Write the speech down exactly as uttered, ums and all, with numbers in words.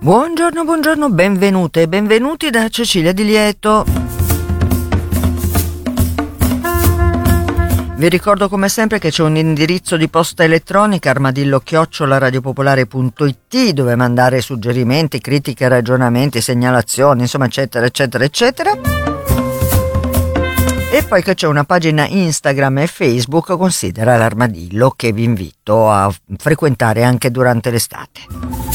Buongiorno, buongiorno, benvenute e benvenuti da Cecilia Di Lieto. Vi ricordo come sempre che c'è un indirizzo di posta elettronica armadillo chiocciola radiopopolare punto it dove mandare suggerimenti, critiche, ragionamenti, segnalazioni, insomma eccetera eccetera eccetera. E poi che c'è una pagina Instagram e Facebook, Considera l'Armadillo, che vi invito a frequentare anche durante l'estate.